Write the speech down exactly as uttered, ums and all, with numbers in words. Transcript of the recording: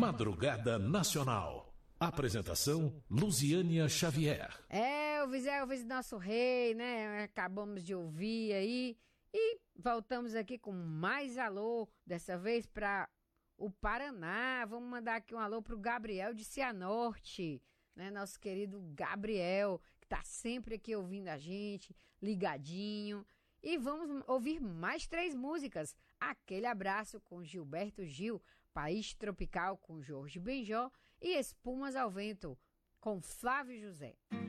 Madrugada Nacional. Apresentação, Luziânia Xavier. Elvis, Elvis, nosso rei, né? Acabamos de ouvir aí. E voltamos aqui com mais alô, dessa vez para o Paraná. Vamos mandar aqui um alô pro Gabriel de Cianorte, né? Nosso querido Gabriel, que tá sempre aqui ouvindo a gente, ligadinho. E vamos ouvir mais três músicas. Aquele Abraço com Gilberto Gil, País Tropical com Jorge Benjó e Espumas ao Vento com Flávio José.